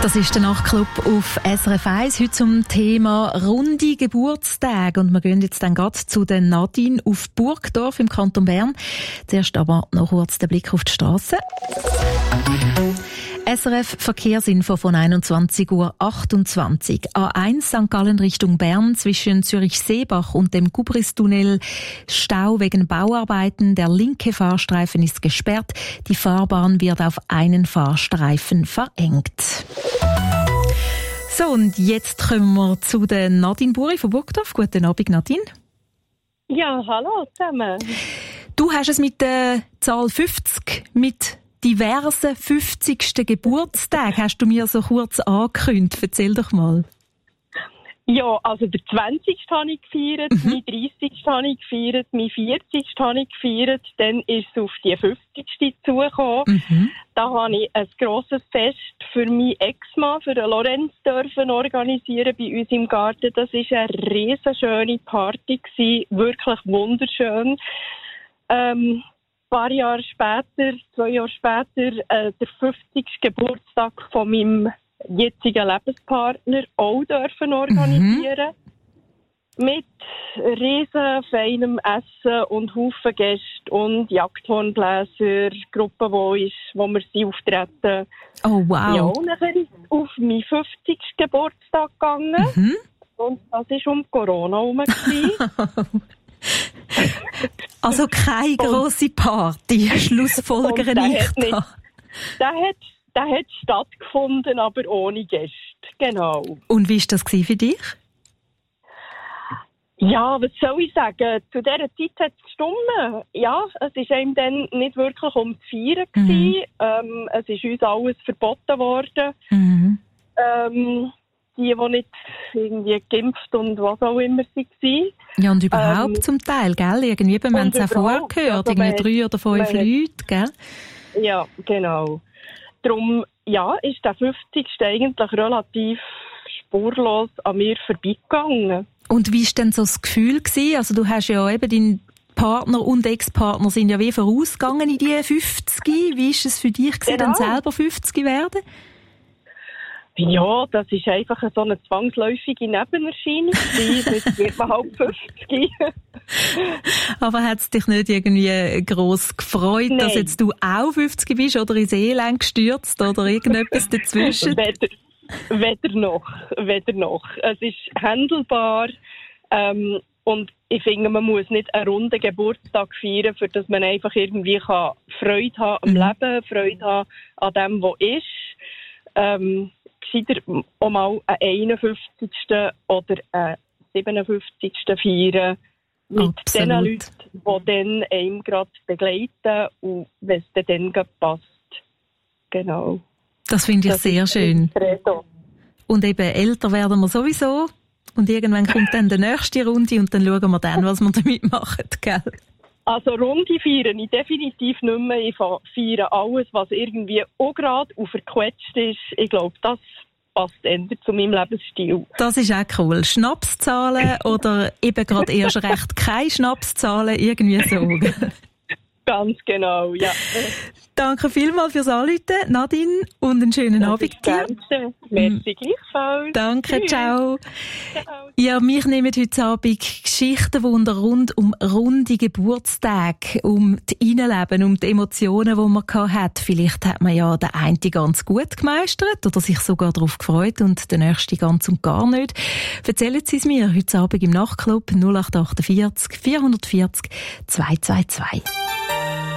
Das ist der Nachtclub auf SRF 1. Heute zum Thema runde Geburtstage. Und wir gehen jetzt dann gerade zu der Nadine auf Burgdorf im Kanton Bern. Zuerst aber noch kurz der Blick auf die Strasse. SRF Verkehrsinfo von 21:28 Uhr. A1 St. Gallen Richtung Bern zwischen Zürich-Seebach und dem Gubristunnel. Stau wegen Bauarbeiten. Der linke Fahrstreifen ist gesperrt. Die Fahrbahn wird auf einen Fahrstreifen verengt. So, und jetzt kommen wir zu der Nadine Buri von Burgdorf. Guten Abend, Nadine. Ja, hallo zusammen. Du hast es mit der Zahl 50, mit diversen 50. Geburtstag, hast du mir so kurz angekündigt. Erzähl doch mal. Ja, also der 20. habe ich gefeiert, mein 30. habe ich gefeiert, mein 40. habe ich gefeiert, dann ist es auf die 50. zugekommen. Da habe ich ein grosses Fest für meinen Ex-Mann, für den Lorenz, dürfen organisieren bei uns im Garten. Das war eine riesenschöne Party gewesen, wirklich wunderschön. Ein paar Jahre später, 2 Jahre später, der 50. Geburtstag von meinem jetzigen Lebenspartner auch dürfen organisieren. Mit riesen feinem Essen und Haufen Gäste und Jagdhornbläser, Gruppe, wo wir sie auftreten. Oh, wow. Ja, und dann ist es auf meinen 50. Geburtstag gegangen. Und das war um Corona herum. Also keine grosse Party, schlussfolgere ich da. Der hat stattgefunden, aber ohne Gäste. Genau. Und wie war das für dich? Ja, was soll ich sagen? Zu dieser Zeit hat es gestimmt. Ja, es war einem dann nicht wirklich um zu feiern gewesen. Es ist uns alles verboten worden. Die nicht irgendwie geimpft und was auch immer sie waren. Ja, und überhaupt zum Teil, gell? Irgendwie, wir haben es auch vorgehört, also irgendwie 3 oder 5 Leute, gell? Ja, genau. Darum, ja, ist der 50. eigentlich relativ spurlos an mir vorbeigegangen. Und wie war denn so das Gefühl gewesen? Also du hast ja eben, dein Partner und Ex-Partner sind ja wie vorausgegangen in die 50. Wie war es für dich gewesen, dann selber 50 werden? Ja, das ist einfach so eine zwangsläufige Nebenerscheinung. Jetzt wird man halt 50. Aber hat es dich nicht irgendwie gross gefreut, dass jetzt du auch 50 bist oder ins Elend gestürzt oder irgendetwas dazwischen? Weder noch. Es ist handelbar. Und ich finde, man muss nicht einen runden Geburtstag feiern, für dass man einfach irgendwie Freude haben am Leben, Freude haben an dem, was ist. Gescheiter auch mal einen 51. oder einen 57. feiern mit den Leuten, die dann einem gerade begleiten und wenn es dann gerade passt. Genau. Das finde ich sehr schön. Und eben älter werden wir sowieso und irgendwann kommt dann die nächste Runde und dann schauen wir dann, was wir damit machen, gell? Also Runde feiern ich definitiv nicht mehr. Ich feiere alles, was irgendwie auch gerade verquetscht ist. Ich glaube, das passt eher zu meinem Lebensstil. Das ist auch cool. Schnapszahlen oder eben gerade erst recht keine Schnapszahlen, irgendwie so. Ganz genau, ja. Danke vielmals fürs Anrufen, Nadine, und einen schönen Abend dir. Merci gleichfalls. Danke, Tschüss. ciao. Ciao. Ja, mich nehmen heute Abend Geschichtenwunder rund um runde Geburtstage, um das Innenleben, um die Emotionen, die man hat. Vielleicht hat man ja den einen ganz gut gemeistert oder sich sogar darauf gefreut und den nächsten ganz und gar nicht. Erzählen Sie es mir heute Abend im Nachtclub 0848 440 222.